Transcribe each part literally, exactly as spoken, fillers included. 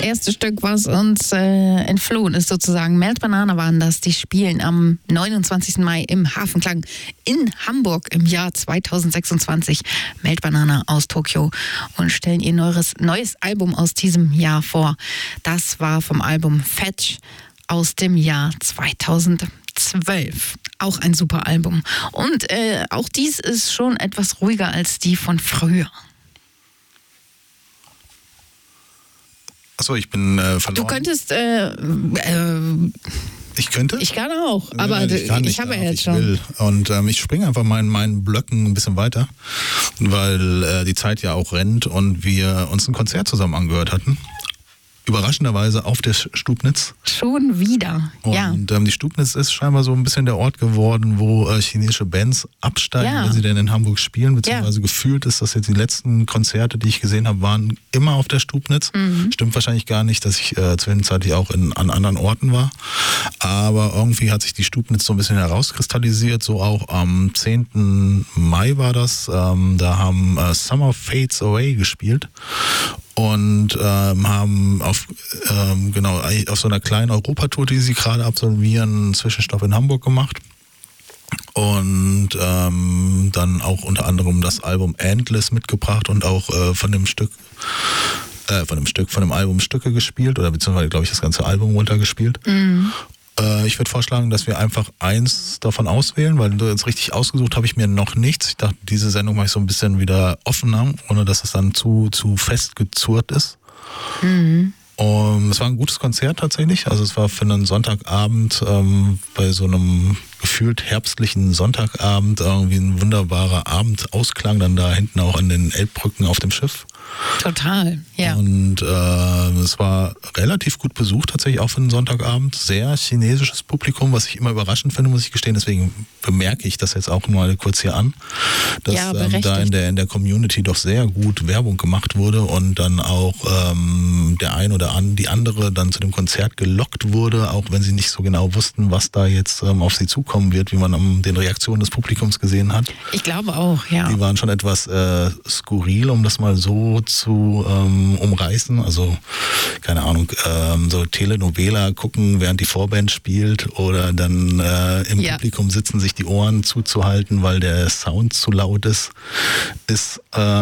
erste Stück, was uns äh, entflohen ist sozusagen. Melt Banana waren das. Die spielen am neunundzwanzigsten Mai im Hafenklang in Hamburg im Jahr zweitausendsechsundzwanzig. Melt Banana aus Tokio und stellen ihr neues, neues Album aus diesem Jahr vor. Das war vom Album Fetch aus dem Jahr zweitausendzwölf. Auch ein super Album. Und äh, auch dies ist schon etwas ruhiger als die von früher. Achso, ich bin äh, verloren. Du könntest, äh, äh, ich könnte? Ich kann auch, aber ja, ich, kann ich habe ja jetzt ich schon. Will. Und ähm, ich springe einfach mal in meinen Blöcken ein bisschen weiter, weil äh, die Zeit ja auch rennt und wir uns ein Konzert zusammen angehört hatten. Überraschenderweise auf der Stubnitz. Schon wieder, und, ja. Und ähm, die Stubnitz ist scheinbar so ein bisschen der Ort geworden, wo äh, chinesische Bands absteigen, Ja. wenn sie denn in Hamburg spielen. Beziehungsweise Ja. gefühlt ist das jetzt die letzten Konzerte, die ich gesehen habe, waren immer auf der Stubnitz. Mhm. Stimmt wahrscheinlich gar nicht, dass ich äh, zwischenzeitlich auch in, an anderen Orten war. Aber irgendwie hat sich die Stubnitz so ein bisschen herauskristallisiert. So auch am zehnten Mai war das. Ähm, da haben äh, Summer Fades Away gespielt. Und ähm, haben auf ähm, genau auf so einer kleinen Europatour, die sie gerade absolvieren, einen Zwischenstopp in Hamburg gemacht. Und ähm, dann auch unter anderem das Album Endless mitgebracht und auch äh, von dem Stück, äh, von dem Stück, von dem Album Stücke gespielt oder beziehungsweise glaube ich das ganze Album runtergespielt. Mhm. Ich würde vorschlagen, dass wir einfach eins davon auswählen, weil du jetzt richtig ausgesucht habe ich mir noch nichts. Ich dachte, diese Sendung mache ich so ein bisschen wieder offener, ohne dass es dann zu, zu festgezurrt ist. Mhm. Und es war ein gutes Konzert tatsächlich. Also es war für einen Sonntagabend ähm, bei so einem gefühlt herbstlichen Sonntagabend irgendwie ein wunderbarer Abendausklang dann da hinten auch an den Elbbrücken auf dem Schiff. Total, ja. Und äh, es war relativ gut besucht, tatsächlich auch für einen Sonntagabend. Sehr chinesisches Publikum, was ich immer überraschend finde, muss ich gestehen. Deswegen bemerke ich das jetzt auch mal kurz hier an, dass ja, ähm, da in der, in der Community doch sehr gut Werbung gemacht wurde und dann auch ähm, der ein oder an, die andere dann zu dem Konzert gelockt wurde, auch wenn sie nicht so genau wussten, was da jetzt ähm, auf sie zukommen wird, wie man an den Reaktionen des Publikums gesehen hat. Ich glaube auch, ja. Die waren schon etwas äh, skurril, um das mal so zu ähm, umreißen. Also, keine Ahnung, ähm, so Telenovela gucken, während die Vorband spielt oder dann äh, im ja. Publikum sitzen, sich die Ohren zuzuhalten, weil der Sound zu laut ist, ist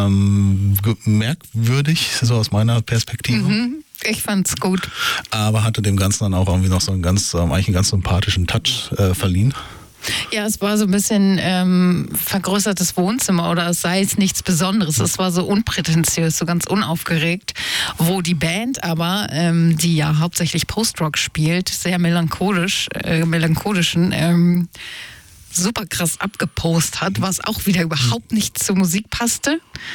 ähm, merkwürdig, so aus meiner Perspektive. Mhm. Ich fand's gut. Aber hatte dem Ganzen dann auch irgendwie noch so einen ganz, ähm, eigentlich einen ganz sympathischen Touch äh, verliehen. Ja, es war so ein bisschen ähm, vergrößertes Wohnzimmer oder es sei jetzt nichts Besonderes. Es war so unprätentiös, so ganz unaufgeregt, wo die Band aber, ähm, die ja hauptsächlich Post-Rock spielt, sehr melancholisch, äh, melancholischen, ähm, super krass abgepost hat, was auch wieder überhaupt nicht zur Musik passte.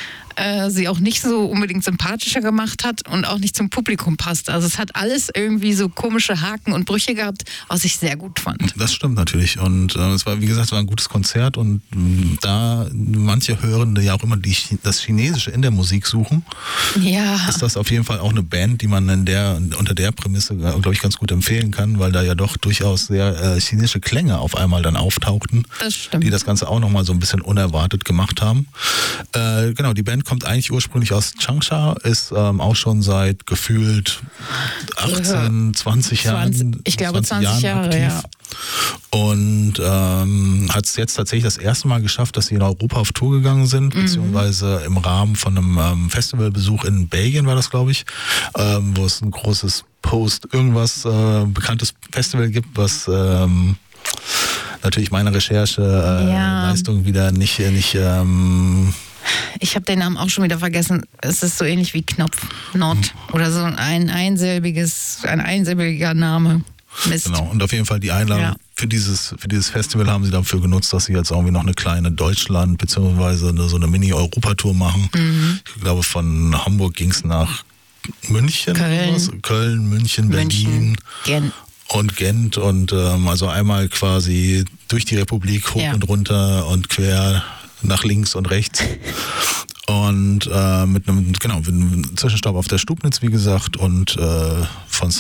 Äh, sie auch nicht so unbedingt sympathischer gemacht hat und auch nicht zum Publikum passt. Also es hat alles irgendwie so komische Haken und Brüche gehabt, was ich sehr gut fand. Das stimmt natürlich und äh, es war, wie gesagt, es war ein gutes Konzert und mh, da manche Hörende ja auch immer die, das Chinesische in der Musik suchen, ja. ist das auf jeden Fall auch eine Band, die man in der, unter der Prämisse, glaube ich, ganz gut empfehlen kann, weil da ja doch durchaus sehr äh, chinesische Klänge auf einmal dann auftauchten, das stimmt. Die das Ganze auch nochmal so ein bisschen unerwartet gemacht haben. Äh, genau, die Band kommt eigentlich ursprünglich aus Changsha, ist ähm, auch schon seit gefühlt achtzehn, zwanzig Jahren, ich glaube zwanzig Jahre, aktiv. Ja. Und ähm, hat es jetzt tatsächlich das erste Mal geschafft, dass sie in Europa auf Tour gegangen sind, mhm. beziehungsweise im Rahmen von einem ähm, Festivalbesuch in Belgien war das, glaube ich, ähm, wo es ein großes Post, irgendwas äh, bekanntes Festival gibt, was ähm, natürlich meine Recherche äh, ja. Leistung wieder nicht, nicht ähm, ich habe den Namen auch schon wieder vergessen. Es ist so ähnlich wie Knopf, Not oder so ein einsilbiges, ein einsilbiger Name. Mist. Genau, und auf jeden Fall die Einladung ja. für dieses für dieses Festival haben sie dafür genutzt, dass sie jetzt irgendwie noch eine kleine Deutschland- beziehungsweise eine, so eine Mini-Europatour machen. Mhm. Ich glaube, von Hamburg ging es nach München, Köln, Köln München, Berlin. München, Gent. Und Gent und ähm, also einmal quasi durch die Republik hoch ja. und runter und quer nach links und rechts. Und äh, mit einem, genau, mit einem Zwischenstopp auf der Stubnitz, wie gesagt, und äh, von